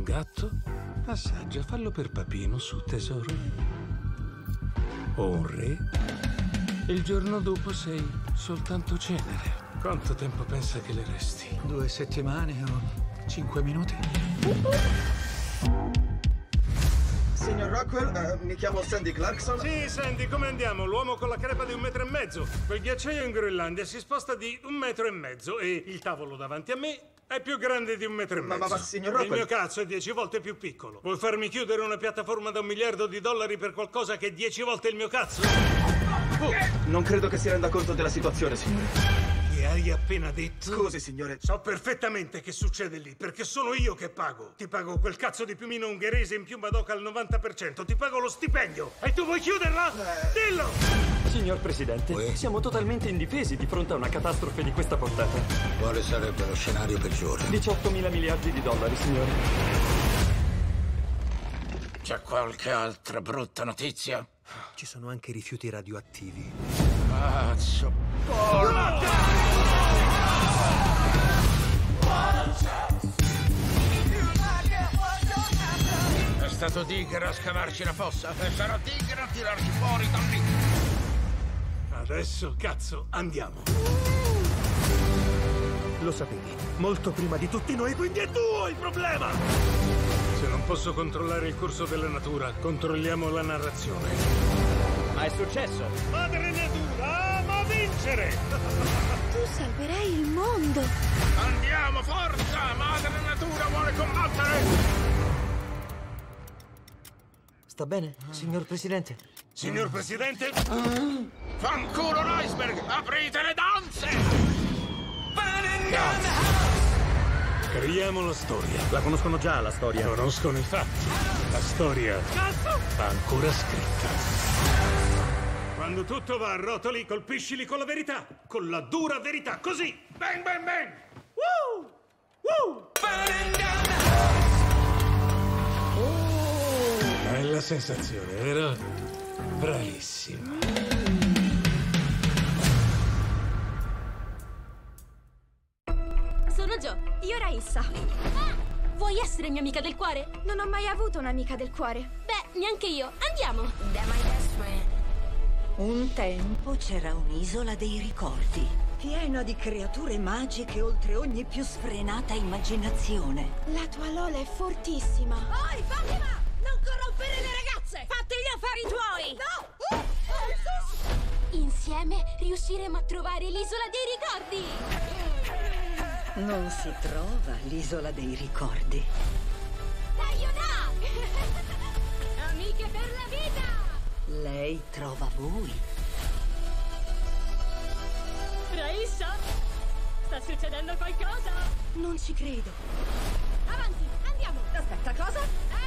un gatto? Assaggia, fallo per Papino, su tesoro. O un re? Il giorno dopo sei soltanto cenere. Quanto tempo pensa che le resti? 2 settimane o 5 minuti? Signor Rockwell, mi chiamo Sandy Clarkson. Sì, Sandy, come andiamo? L'uomo con la crepa di 1,5 metri. Quel ghiacciaio in Groenlandia si sposta di 1,5 metri e il tavolo davanti a me è più grande di 1,5 metri. Ma signor Rockwell... Il mio cazzo è 10 volte più piccolo. Vuoi farmi chiudere una piattaforma da $1 miliardo per qualcosa che è 10 volte il mio cazzo? Non credo che si renda conto della situazione, signore. Che hai appena detto? Scusi, signore. So perfettamente che succede lì, perché sono io che pago. Ti pago quel cazzo di piumino ungherese in più Madoka al 90%. Ti pago lo stipendio. E tu vuoi chiuderla? Dillo! Signor Presidente, siamo totalmente indifesi di fronte a una catastrofe di questa portata. Quale sarebbe lo scenario peggiore? 18.000 miliardi di dollari, signore. C'è qualche altra brutta notizia? Ci sono anche rifiuti radioattivi. Cazzo. È stato Tigre a scavarci la fossa e sarà Tigre a tirarci fuori da lì. Adesso, cazzo, andiamo. Lo sapevi molto prima di tutti noi, quindi è tuo il problema! Se non posso controllare il corso della natura, controlliamo la narrazione. Ma è successo? Madre natura, ama vincere! Tu salverai il mondo! Andiamo, forza! Madre natura vuole combattere! Sta bene, signor Presidente? Signor Presidente? Fanculo l'iceberg! Aprite le danze! Creiamo la storia. La conoscono già, la storia. Conoscono i fatti. La storia va ancora scritta. Quando tutto va a rotoli, colpiscili con la verità. Con la dura verità. Così. Bang, bang, bang. Woo! Woo! Bella sensazione, vero? Bravissimo. Sono Jo, io Raissa. Ah, vuoi essere mia amica del cuore? Non ho mai avuto un'amica del cuore. Beh, neanche io. Andiamo. Un tempo c'era un'isola dei ricordi, piena di creature magiche oltre ogni più sfrenata immaginazione. La tua Lola è fortissima. Oi, Fatima! Non corrompere le ragazze! Fatti gli affari tuoi! No! Insieme riusciremo a trovare l'isola dei ricordi. Non si trova l'isola dei ricordi. Aiuta! Amiche per la vita! Lei trova voi. Raissa? Sta succedendo qualcosa? Non ci credo. Avanti, andiamo! Aspetta, cosa?